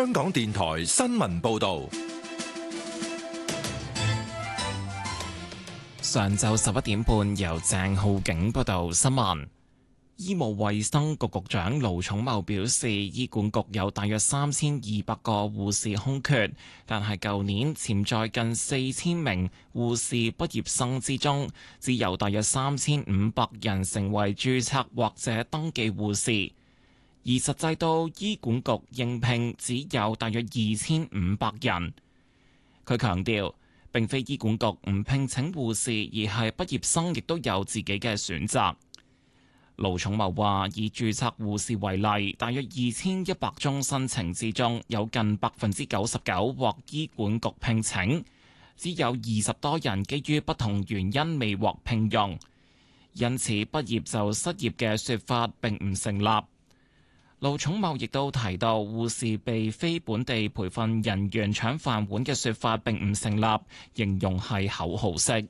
香港電台新聞報道。 上晝11點半，由鄭浩景報道新聞。醫務衛生局局長盧寵茂表示，醫管局有大約3200個護士空缺，但係舊年潛在近4000名護士畢業生之中，只有大約3500人成為註冊或者登記護士，而實際到醫管局應聘只有大約2500人。佢強調，並非醫管局唔聘請護士，而係畢業生亦都有自己嘅選擇。盧寵茂話：以註冊護士為例，大約2100宗申請之中，有近99%獲醫管局聘請，只有20多人基於不同原因未獲聘用，因此畢業就失業嘅說法並唔成立。盧寵茂亦都提到，護士被非本地培訓人員搶飯碗嘅說法並唔成立，形容係口號式。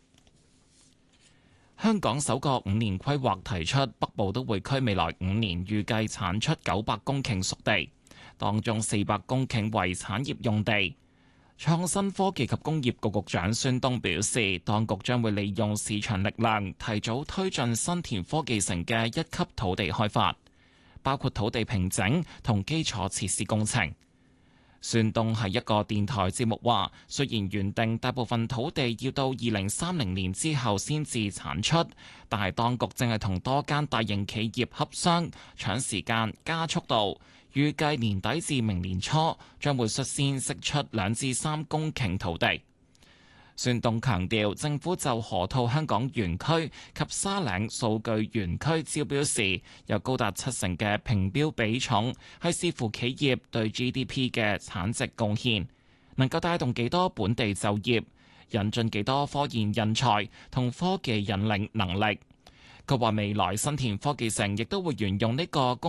香港首個5年規劃提出，北部都會區未來5年預計產出900公頃熟地，當中400公頃為產業用地。創新科技及工業局局長孫東表示，當局將會利用市場力量，提早推進新田科技城嘅1級土地開發，包括土地平整同基礎設施工程。孫東喺一個電台節目話，雖然原定大部分土地要到2030年之後先至產出，但係當局正係同多間大型企業洽商，搶時間加速度，預計年底至明年初將會率先釋出2至3公頃土地。孫東強調，政府就河套香港園區及沙嶺數據園區招標時，有高達70%嘅評標比重，係視乎企業對 GDP 嘅產值貢獻，能夠帶動幾多本地就業，引進幾多科研人才同科技引領能力。佢話未來新田科技城亦都會沿用呢個